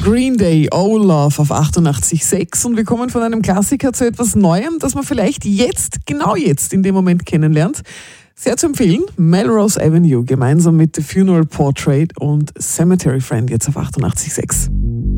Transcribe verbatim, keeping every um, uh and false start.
Green Day, Oh Love auf achtundachtzig Komma sechs und wir kommen von einem Klassiker zu etwas Neuem, das man vielleicht jetzt, genau jetzt, in dem Moment kennenlernt. Sehr zu empfehlen, Melrose Avenue gemeinsam mit The Funeral Portrait und Cemetery Friend jetzt auf achtundachtzig Komma sechs.